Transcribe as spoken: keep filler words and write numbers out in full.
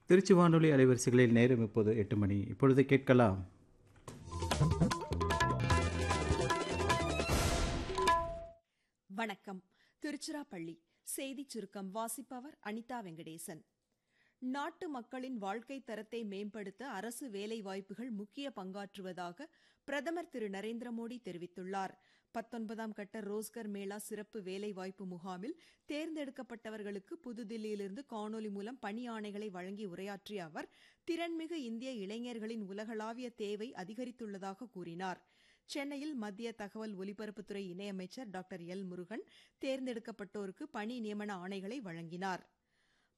திருச்சி வானொலி அலைவரிசைகளில் நேரம் இப்போது எட்டு மணி. இப்பொழுது கேட்கலாம் வணக்கம். திருச்சிராப்பள்ளி செய்திச் சுருக்கம் வாசிப்பவர் அனிதா வெங்கடேசன். நாட்டு மக்களின் வாழ்க்கை தரத்தை மேம்படுத்த அரசு வேலைவாய்ப்புகள் முக்கிய பங்காற்றுவதாக பிரதமர் திரு நரேந்திர மோடி தெரிவித்துள்ளார். பத்தொன்பதாம் கட்ட ரோஸ்கர் மேளா சிறப்பு வேலைவாய்ப்பு முகாமில் தேர்ந்தெடுக்கப்பட்டவர்களுக்கு புதுதில்லியிலிருந்து காணொலி மூலம் பணி ஆணைகளை வழங்கி உரையாற்றிய அவர், திறன்மிகு இந்திய இளைஞர்களின் உலகளாவிய தேவை அதிகரித்துள்ளதாக கூறினார். சென்னையில் மத்திய தகவல் ஒலிபரப்புத்துறை இணையமைச்சர் டாக்டர் எல் முருகன் தேர்ந்தெடுக்கப்பட்டோருக்கு பணி நியமன ஆணைகளை வழங்கினார்.